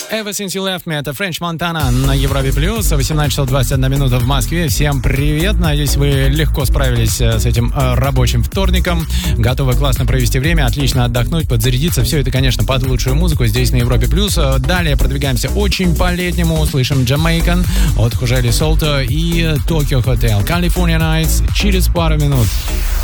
Ever Since You Left Me, это French Montana на Европе Плюс. 18 часов 21 минута в Москве. Всем привет. Надеюсь, вы легко справились с этим рабочим вторником. Готовы классно провести время, отлично отдохнуть, подзарядиться. Все это, конечно, под лучшую музыку здесь на Европе Плюс. Далее продвигаемся очень по-летнему. Услышим Jamaican от Хужели Солто и Tokyo Hotel California Nights через пару минут.